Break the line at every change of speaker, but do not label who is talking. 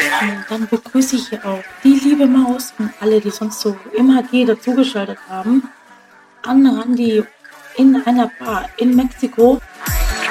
Dann begrüße ich hier auch die liebe Maus und alle, die sonst so immer dazugeschaltet haben, an Randi in einer Bar in Mexiko.